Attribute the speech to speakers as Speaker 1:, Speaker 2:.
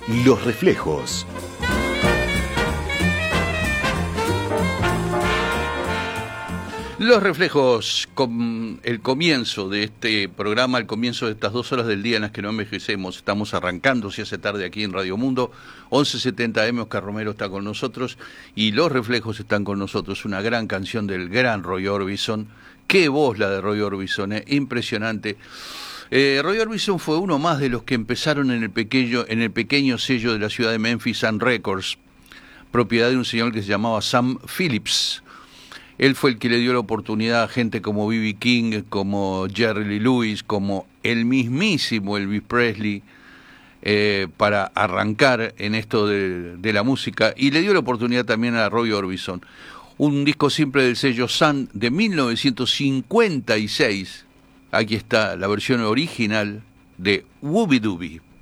Speaker 1: Los Reflejos.
Speaker 2: Los Reflejos, con el comienzo de este programa, el comienzo de estas 2 horas del día en las que no envejecemos. Estamos arrancando, si hace tarde, aquí en Radio Mundo, 1170 AM. Oscar Romero está con nosotros y Los Reflejos están con nosotros. Una gran canción del gran Roy Orbison. Qué voz la de Roy Orbison, impresionante. Roy Orbison fue uno más de los que empezaron en el pequeño sello de la ciudad de Memphis, Sun Records, propiedad de un señor que se llamaba Sam Phillips. Él fue el que le dio la oportunidad a gente como B.B. King, como Jerry Lee Lewis, como el mismísimo Elvis Presley, para arrancar en esto de la música, y le dio la oportunidad también a Roy Orbison. Un disco simple del sello Sun de 1956. Aquí está la versión original de Wooby Dooby.